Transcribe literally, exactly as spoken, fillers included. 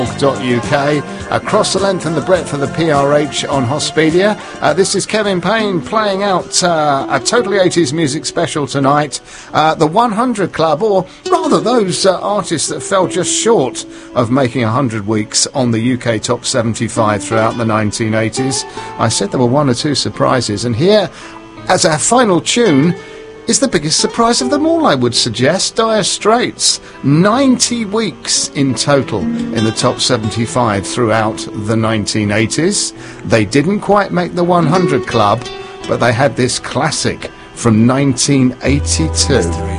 .uk, across the length and the breadth of the P R H on Hospedia. Uh, this is Kevin Payne playing out uh, a Totally eighties music special tonight. Uh, the one hundred Club, or rather those uh, artists that fell just short of making one hundred weeks on the U K Top seventy-five throughout the nineteen eighties. I said there were one or two surprises, and here, as our final tune, is the biggest surprise of them all, I would suggest. Dire Straits, ninety weeks in total in the top seventy-five throughout the nineteen eighties. They didn't quite make the one hundred Club, but they had this classic from nineteen eighty-two.